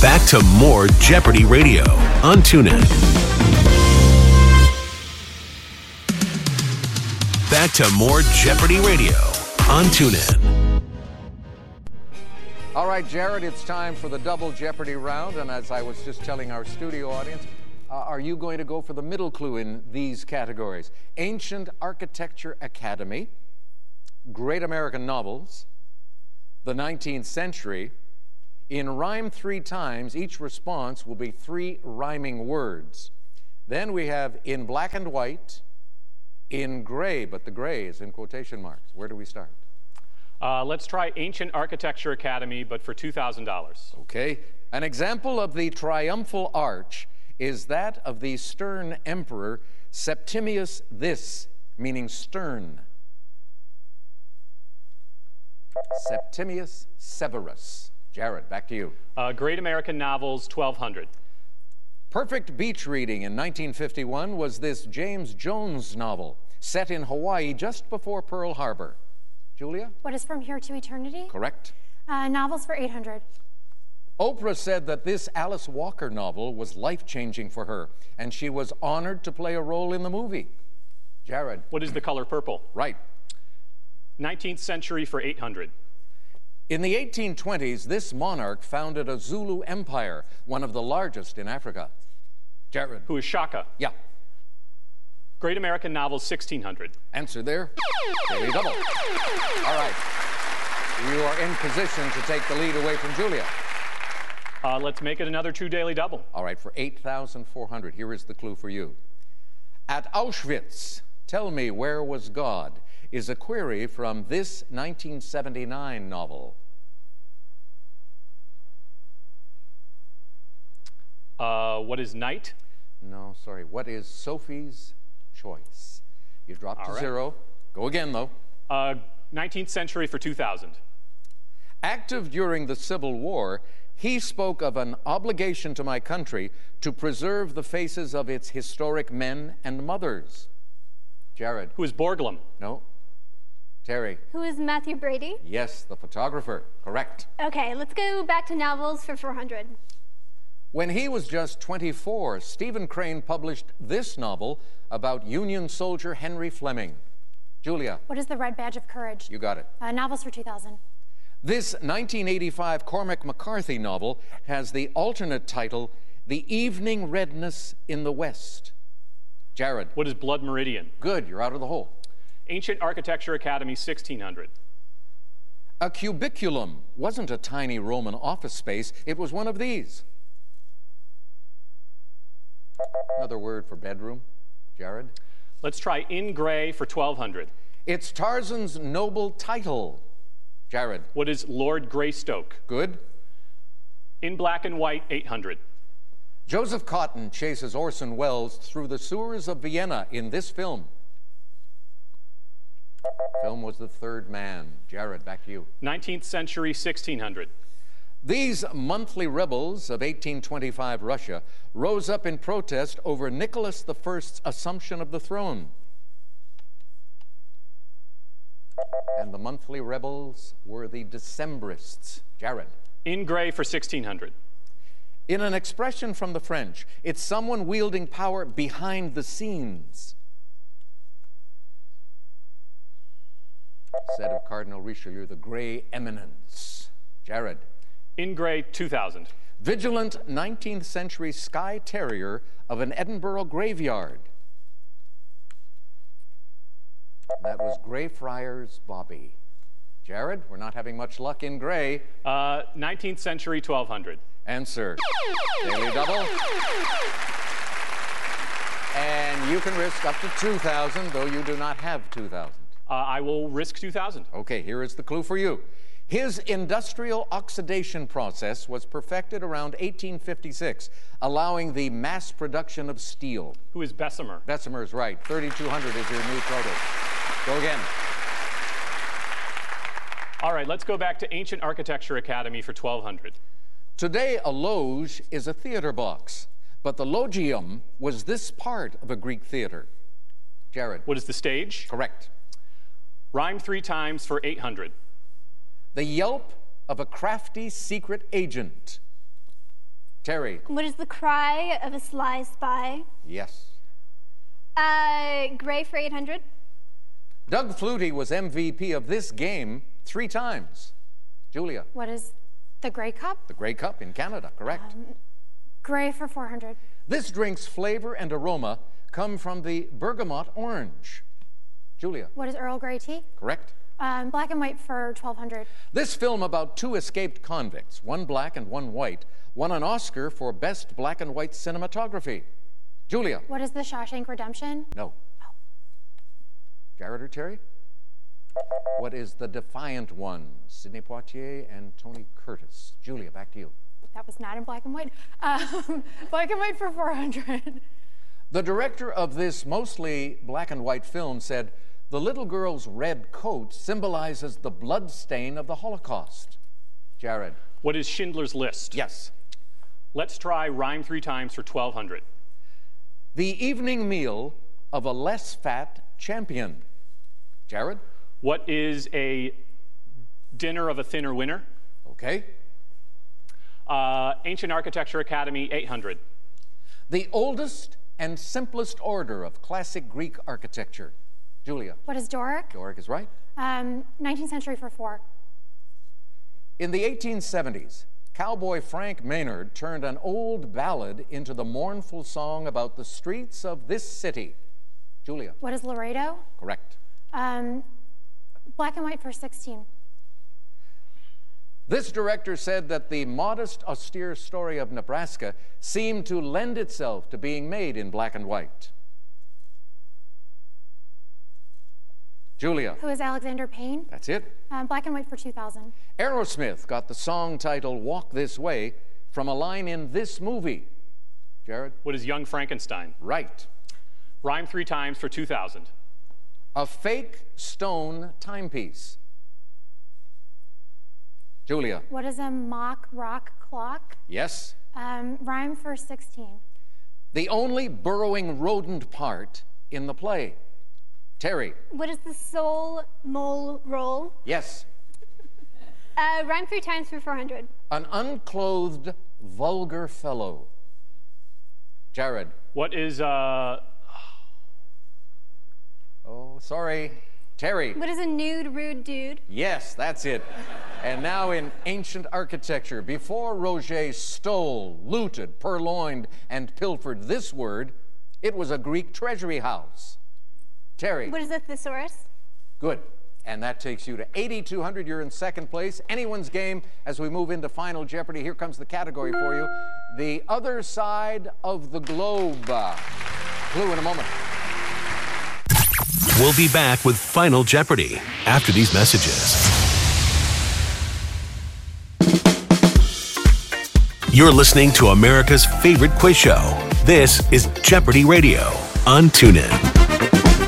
Back to more Jeopardy Radio on TuneIn. Back to more Jeopardy Radio on TuneIn. All right, Jared, it's time for the double Jeopardy round. And as I was just telling our studio audience, are you going to go for the middle clue in these categories? Ancient Architecture Academy, Great American Novels, the 19th Century. In Rhyme 3 times, each response will be 3 rhyming words. Then we have In Black and White, In Gray, but the gray is in quotation marks. Where do we start? Let's try Ancient Architecture Academy, but for $2,000. Okay. An example of the triumphal arch is that of the stern emperor Septimius This, meaning stern. Septimius Severus. Jared, back to you. Great American Novels, $1,200. Perfect beach reading in 1951 was this James Jones novel set in Hawaii just before Pearl Harbor. Julia? What is From Here to Eternity? Correct. Novels for $800. Oprah said that this Alice Walker novel was life-changing for her, and she was honored to play a role in the movie. Jared? What is The Color Purple? Right. 19th Century for $800. In the 1820s, this monarch founded a Zulu empire, one of the largest in Africa. Jared? Who is Shaka? Yeah. Great American Novels, $1,600. Answer there. Daily double. All right. You are in position to take the lead away from Julia. Let's make it another 2 daily double. All right, for $8,400, here is the clue for you. At Auschwitz, tell me where was God is a query from this 1979 novel. What is Night? No, sorry. What is Sophie's Choice? You dropped to 0. Go again, though. 19th Century for $2,000. Active during the Civil War, he spoke of an obligation to my country to preserve the faces of its historic men and mothers. Jared? Who is Borglum? No. Terry? Who is Matthew Brady? Yes, the photographer. Correct. Okay, let's go back to novels for $400. When he was just 24, Stephen Crane published this novel about Union soldier Henry Fleming. Julia? What is The Red Badge of Courage? You got it. Novels for $2,000. This 1985 Cormac McCarthy novel has the alternate title, The Evening Redness in the West. Jared? What is Blood Meridian? Good, you're out of the hole. Ancient Architecture Academy, $1,600. A cubiculum wasn't a tiny Roman office space, it was one of these. Another word for bedroom. Jared? Let's try In Gray for $1,200. It's Tarzan's noble title. Jared? What is Lord Greystoke? Good. In Black and White, $800. Joseph Cotton chases Orson Welles through the sewers of Vienna in this film. Film was The Third Man. Jared, back to you. 19th Century, $1,600. These monthly rebels of 1825 Russia rose up in protest over Nicholas I's assumption of the throne. And the monthly rebels were the Decembrists. Jared? In Gray for $1,600. In an expression from the French, it's someone wielding power behind the scenes. Said of Cardinal Richelieu, the gray eminence. Jared? In Gray, $2,000. Vigilant 19th century Skye Terrier of an Edinburgh graveyard. That was Greyfriars Bobby. Jared, we're not having much luck in Gray. 19th Century, $1,200. Answer. Daily double. And you can risk up to $2,000, though you do not have $2,000. I will risk $2,000. Okay, here is the clue for you. His industrial oxidation process was perfected around 1856, allowing the mass production of steel. Who is Bessemer? Bessemer is right. 3,200 is your new total. Go again. All right, let's go back to Ancient Architecture Academy for $1,200. Today, a loge is a theater box, but the logium was this part of a Greek theater. Jared? What is the stage? Correct. Rhyme 3 times for $800. The yelp of a crafty secret agent. Terry. What is the cry of a sly spy? Yes. Gray for 800. Doug Flutie was MVP of this game 3 times. Julia. What is the Grey Cup? The Grey Cup in Canada, correct. Gray for 400. This drink's flavor and aroma come from the bergamot orange. Julia. What is Earl Grey tea? Correct. Black and white for 1200. This film about 2 escaped convicts, one black and one white, won an Oscar for Best Black and White Cinematography. Julia. What is the Shawshank Redemption? No. Jared or Terry? What is The Defiant One? Sidney Poitier and Tony Curtis. Julia, back to you. That was not in black and white. Black and white for 400. The director of this mostly black and white film said, the little girl's red coat symbolizes the blood stain of the Holocaust. Jared. What is Schindler's List? Yes. Let's try Rhyme 3 times for 1200. The evening meal of a less fat champion. Jared. What is a dinner of a thinner winner? Okay. Ancient Architecture Academy, 800. The oldest and simplest order of classic Greek architecture. Julia. What is Doric? Doric is right. 19th century for 4. In the 1870s, cowboy Frank Maynard turned an old ballad into the mournful song about the streets of this city. Julia. What is Laredo? Correct. Black and white for 16. This director said that the modest, austere story of Nebraska seemed to lend itself to being made in black and white. Julia. Who is Alexander Payne? That's it. Black and white for 2000. Aerosmith got the song title Walk This Way from a line in this movie. Jared? What is Young Frankenstein? Right. Rhyme 3 times for 2000. A fake stone timepiece. Julia. What is a mock rock clock? Yes. Rhyme for 16. The only burrowing rodent part in the play. Terry. What is the soul mole roll? Yes. Rhyme 3 times for 400. An unclothed, vulgar fellow. Jared. What is Oh, sorry. Terry. What is a nude, rude dude? Yes, that's it. And now in ancient architecture, before Roger stole, looted, purloined, and pilfered this word, it was a Greek treasury house. Terry. What is a thesaurus? Good. And that takes you to 8,200. You're in second place. Anyone's game as we move into Final Jeopardy. Here comes the category for you. The other side of the globe. Clue in a moment. We'll be back with Final Jeopardy after these messages. You're listening to America's favorite quiz show. This is Jeopardy Radio on TuneIn.